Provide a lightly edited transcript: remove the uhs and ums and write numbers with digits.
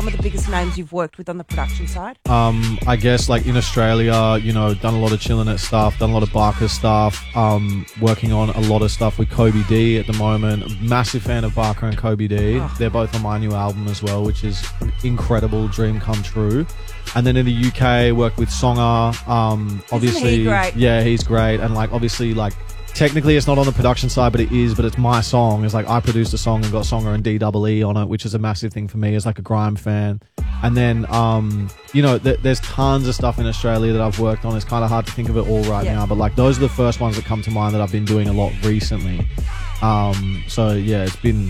some of the biggest names you've worked with on the production side? I guess like in Australia, you know, done a lot of Chillinet stuff, done a lot of Barker stuff, working on a lot of stuff with Kobe D at the moment. Massive fan of Barker and Kobe D. Oh. They're both on my new album as well, which is an incredible dream come true. And then in the UK, worked with Songer. Obviously, he great? Yeah, he's great. And like obviously, like technically it's not on the production side, but it is. But it's my song. It's like I produced a song and got Songer and DEE on it, which is a massive thing for me as like a grime fan. And then you know, there's tons of stuff in Australia that I've worked on. It's kind of hard to think of it all right now, but like those are the first ones that come to mind that I've been doing a lot recently. So yeah, it's been